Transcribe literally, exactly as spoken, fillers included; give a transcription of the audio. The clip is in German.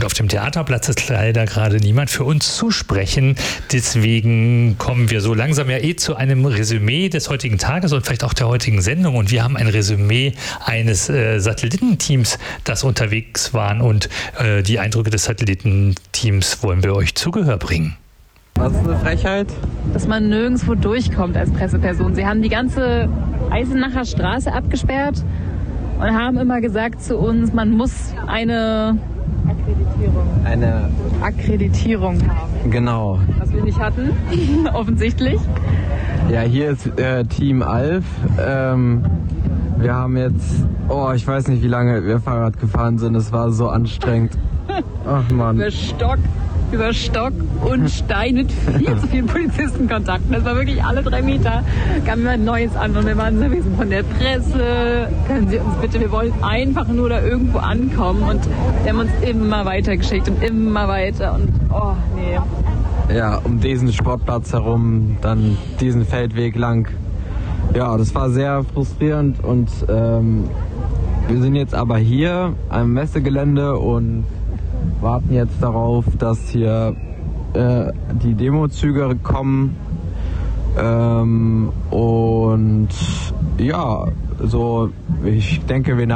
Und auf dem Theaterplatz ist leider gerade niemand für uns zu sprechen. Deswegen kommen wir so langsam ja eh zu einem Resümee des heutigen Tages und vielleicht auch der heutigen Sendung. Und wir haben ein Resümee eines äh, Satellitenteams, das unterwegs waren. Und äh, die Eindrücke des Satellitenteams wollen wir euch zu Gehör bringen. Was ist eine Frechheit? Dass man nirgendwo durchkommt als Presseperson. Sie haben die ganze Eisenacher Straße abgesperrt und haben immer gesagt zu uns, man muss eine Akkreditierung, Eine. Akkreditierung haben. Genau. Was wir nicht hatten, offensichtlich. Ja, hier ist äh, Team Alf. Ähm, wir haben jetzt, oh, ich weiß nicht, wie lange wir Fahrrad gefahren sind. Es war so anstrengend. Ach Mann. Über Stock, über Stock und Stein mit viel zu vielen Polizistenkontakten. Das war wirklich alle drei Meter, kam immer ein Neues an und wir waren so, wir sind von der Presse, können Sie uns bitte, wir wollen einfach nur da irgendwo ankommen und wir haben uns immer weiter geschickt und immer weiter und oh nee. Ja, um diesen Sportplatz herum, dann diesen Feldweg lang. Ja, das war sehr frustrierend und ähm, wir sind jetzt aber hier am Messegelände und warten jetzt darauf, dass hier äh, die Demozüge kommen. Ähm, und ja, so ich denke, wir